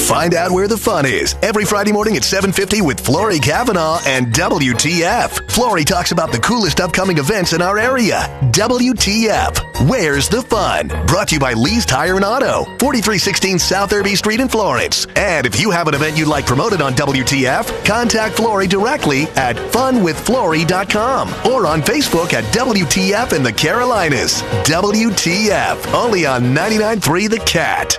Find out where the fun is every Friday morning at 7:50 with Flory Kavanaugh and WTF. Flory talks about the coolest upcoming events in our area. WTF. Where's the fun? Brought to you by Lee's Tire and Auto, 4316 South Irby Street in Florence. And if you have an event you'd like promoted on WTF, contact Flory directly at funwithflory.com or on Facebook at WTF in the Carolinas. WTF. Only on 99.3 The Cat.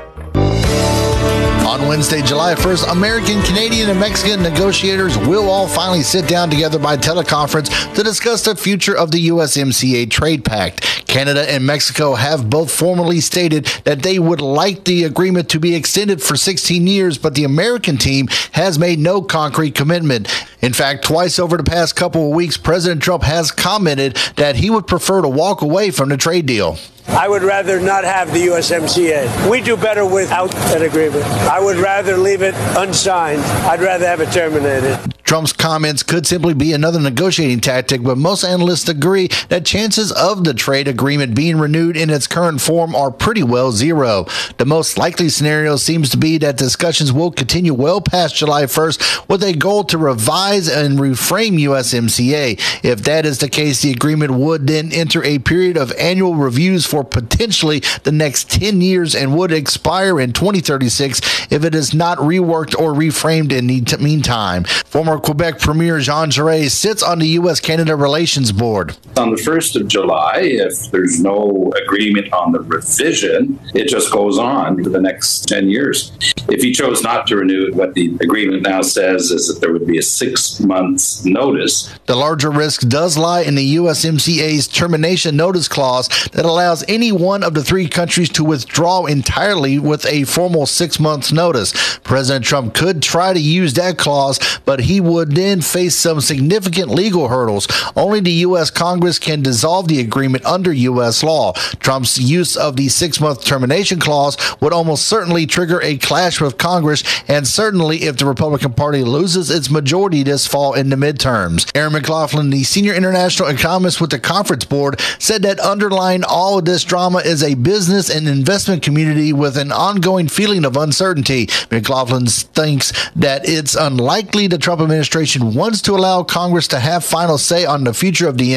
On Wednesday, July 1st, American, Canadian, and Mexican negotiators will all finally sit down together by teleconference to discuss the future of the USMCA trade pact. Canada and Mexico have both formally stated that they would like the agreement to be extended for 16 years, but the American team has made no concrete commitment. In fact, twice over the past couple of weeks, President Trump has commented that he would prefer to walk away from the trade deal. I would rather not have the USMCA. We do better without an agreement. I would rather leave it unsigned. I'd rather have it terminated. Trump's comments could simply be another negotiating tactic, but most analysts agree that chances of the trade agreement being renewed in its current form are pretty well zero. The most likely scenario seems to be that discussions will continue well past July 1st with a goal to revise and reframe USMCA. If that is the case, the agreement would then enter a period of annual reviews for potentially the next 10 years and would expire in 2036 if it is not reworked or reframed in the meantime. Former Quebec Premier Jean Charest sits on the U.S.-Canada Relations Board. On the 1st of July, if there's no agreement on the revision, it just goes on for the next 10 years. If he chose not to renew it, what the agreement now says is that there would be a 6 months notice. The larger risk does lie in the USMCA's termination notice clause that allows any one of the three countries to withdraw entirely with a formal 6 months notice. President Trump could try to use that clause, but he would then face some significant legal hurdles. Only the U.S. Congress can dissolve the agreement under U.S. law. Trump's use of the 6 month termination clause would almost certainly trigger a clash with Congress, and certainly if the Republican Party loses its majority this fall in the midterms. Aaron McLaughlin, the senior international economist with the Conference Board, said that underlying all of this drama is a business and investment community with an ongoing feeling of uncertainty. McLaughlin thinks that it's unlikely the Trump administration wants to allow Congress to have final say on the future of the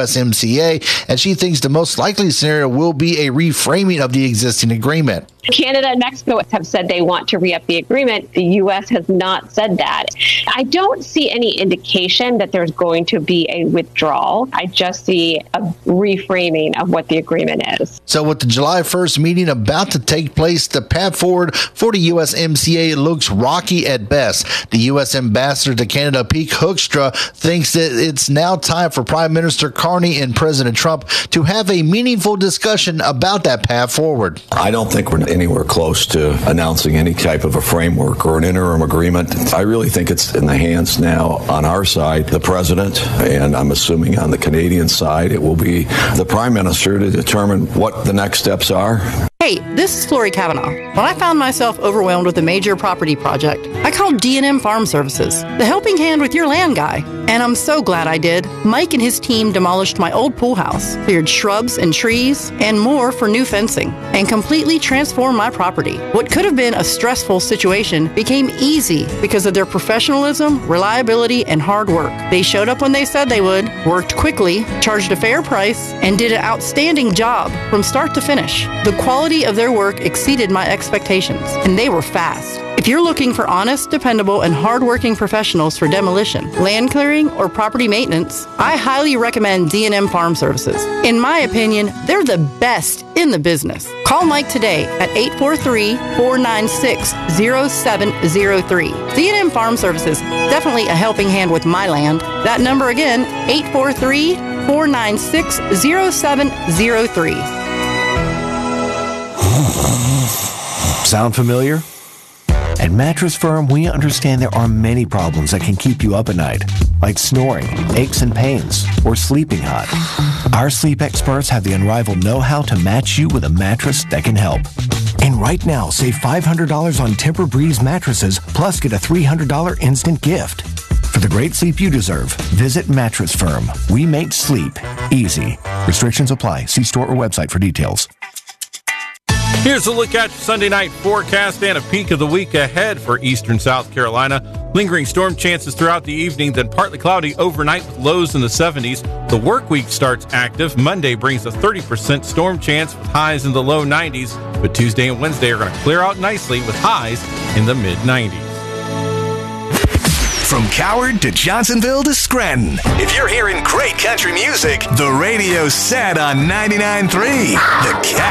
USMCA, and she thinks the most likely scenario will be a reframing of the existing agreement. Canada and Mexico have said they want to re-up the agreement. The U.S. has not said that. I don't see any indication that there's going to be a withdrawal. I just see a reframing of what the agreement is. So with the July 1st meeting about to take place, the path forward for the USMCA looks rocky at best. The U.S. ambassador to Canada, Pete Hoekstra, thinks that it's now time for Prime Minister Carney and President Trump to have a meaningful discussion about that path forward. I don't think we're anywhere close to announcing any type of a framework or an interim agreement. I really think it's in the hands now on our side, the president, and I'm assuming on the Canadian side, it will be the prime minister to determine what the next steps are. Hey, this is Flory Kavanaugh. When I found myself overwhelmed with a major property project, I called D&M Farm Services, the helping hand with your land guy. And I'm so glad I did. Mike and his team demolished my old pool house, cleared shrubs and trees, and more for new fencing, and completely transformed my property. What could have been a stressful situation became easy because of their professionalism, reliability, and hard work. They showed up when they said they would, worked quickly, charged a fair price, and did an outstanding job from start to finish. The quality of their work exceeded my expectations, and they were fast. If you're looking for honest, dependable, and hardworking professionals for demolition, land clearing, or property maintenance, I highly recommend D&M Farm Services. In my opinion, they're the best in the business. Call Mike today at 843-496-0703. D&M Farm Services, definitely a helping hand with my land. That number again, 843-496-0703. Sound familiar? At Mattress Firm, we understand there are many problems that can keep you up at night, like snoring, aches and pains, or sleeping hot. Our sleep experts have the unrivaled know-how to match you with a mattress that can help. And right now, save $500 on Tempur-Breeze mattresses, plus get a $300 instant gift. For the great sleep you deserve, visit Mattress Firm. We make sleep easy. Restrictions apply. See store or website for details. Here's a look at your Sunday night forecast and a peek of the week ahead for eastern South Carolina. Lingering storm chances throughout the evening, then partly cloudy overnight with lows in the 70s. The work week starts active. Monday brings a 30% storm chance with highs in the low 90s, but Tuesday and Wednesday are going to clear out nicely with highs in the mid-90s. From Coward to Johnsonville to Scranton, if you're hearing great country music, the radio's set on 99.3. The